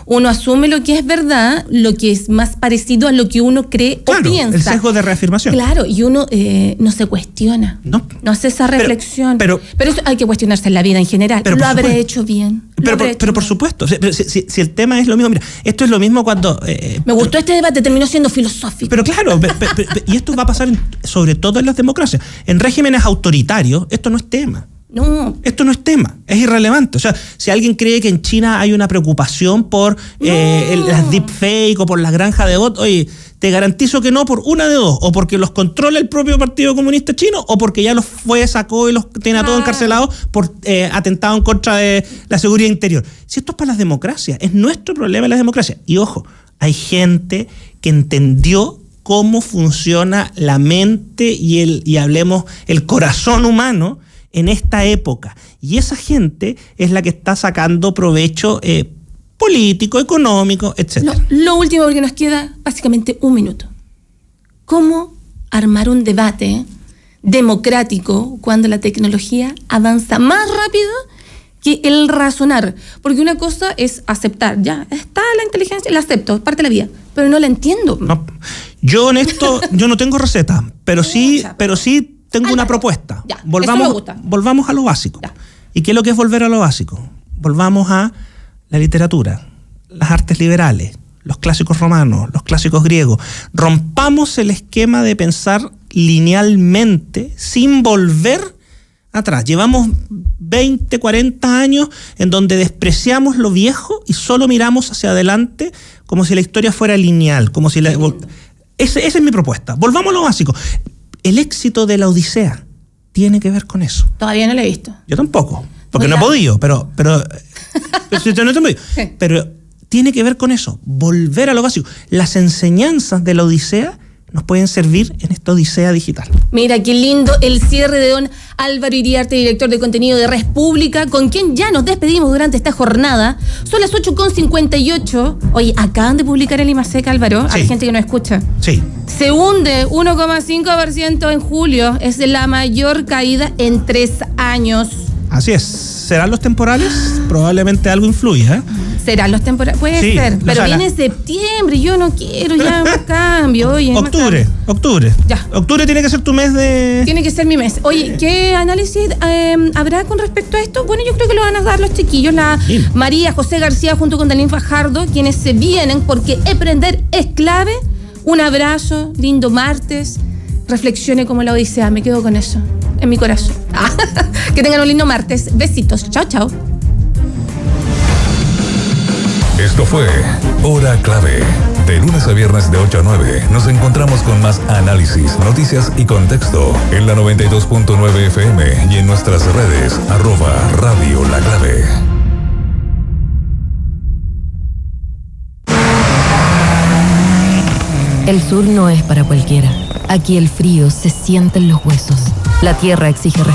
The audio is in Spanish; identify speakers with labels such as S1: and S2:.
S1: Uno asume lo que es verdad, lo que es más parecido a lo que uno cree o piensa.
S2: El sesgo de reafirmación.
S1: Claro, y uno no se cuestiona. No hace esa reflexión. Pero eso hay que cuestionarse en la vida en general. ¿Lo habré hecho bien?
S2: Pero por supuesto. Si el tema es lo mismo, mira, esto es lo mismo cuando...
S1: me gustó este debate, terminó siendo filosófico.
S2: Pero claro, y esto va a pasar sobre todo en las democracias. En regímenes autoritarios, esto no es tema.
S1: No.
S2: Esto no es tema, es irrelevante. O sea, si alguien cree que en China hay una preocupación por las deepfake o por las granjas de bots, oye, te garantizo que no, por una de dos, o porque los controla el propio Partido Comunista Chino, o porque ya los sacó y los tiene a todos encarcelados por atentado en contra de la seguridad interior. Si esto es para las democracias, es nuestro problema en las democracias. Y ojo, hay gente que entendió cómo funciona la mente y hablemos el corazón humano en esta época. Y esa gente es la que está sacando provecho político, económico, etc.
S1: Lo último, porque nos queda básicamente un minuto. ¿Cómo armar un debate democrático cuando la tecnología avanza más rápido que el razonar? Porque una cosa es aceptar, ya está la inteligencia, la acepto, parte de la vida, pero no la entiendo.
S2: No. Yo en esto, yo no tengo receta, pero sí tengo una propuesta.
S1: Ya,
S2: volvamos a lo básico.
S1: Ya.
S2: ¿Y qué es lo que es volver a lo básico? Volvamos a la literatura, las artes liberales, los clásicos romanos, los clásicos griegos. Rompamos el esquema de pensar linealmente sin volver atrás. Llevamos 20, 40 años en donde despreciamos lo viejo y solo miramos hacia adelante como si la historia fuera lineal, como si esa es mi propuesta. Volvamos a lo básico. El éxito de la Odisea tiene que ver con eso.
S1: Todavía no lo he visto.
S2: Yo tampoco, porque no he podido, pero tiene que ver con eso, volver a lo básico. Las enseñanzas de la Odisea nos pueden servir en esta Odisea digital.
S1: Mira, qué lindo el cierre de don Álvaro Iriarte, director de contenido de Res Pública, con quien ya nos despedimos durante esta jornada. Son las 8:58. Oye, acaban de publicar el IMASEC, Álvaro,
S2: sí.
S1: Hay gente que no escucha.
S2: Sí.
S1: Se hunde 1,5% en julio. Es la mayor caída en 3 años.
S2: Así es. ¿Serán los temporales? Probablemente algo influya, ¿eh?
S1: ¿Serán los temporales? Puede ser. Pero viene septiembre, yo no quiero ya más cambio. Oye,
S2: Octubre.
S1: Ya.
S2: Octubre tiene que ser tu mes de...
S1: Tiene que ser mi mes. Oye, ¿qué análisis habrá con respecto a esto? Bueno, yo creo que lo van a dar los chiquillos, María José García junto con Daniel Fajardo, quienes se vienen porque emprender es clave. Un abrazo, lindo martes. Reflexione como la Odisea, me quedo con eso en mi corazón. Que tengan un lindo martes. Besitos. Chao, chao.
S3: Esto fue Hora Clave. De lunes a viernes de 8 a 9 nos encontramos con más análisis, noticias y contexto en la 92.9 FM y en nuestras redes @Radio La Clave.
S4: El sur no es para cualquiera. Aquí el frío se siente en los huesos. La tierra exige